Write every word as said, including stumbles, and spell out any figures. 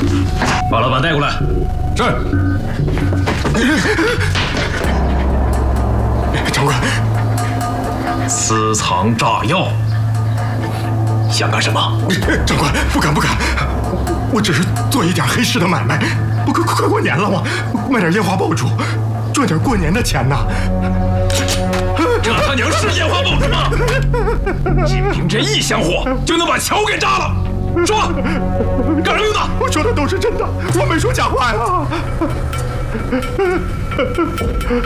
把老板带过来。 是。长官， 私藏炸药，想干什么？ 长官，不敢不敢，我只是做一点黑市的买卖。不，快快过年了嘛，卖点烟花爆竹，赚点过年的钱呐。 这他娘是烟花爆竹吗？仅凭这一箱货就能把桥给炸了？说，干什么用的？ 我说的都是真的，我没说假话呀。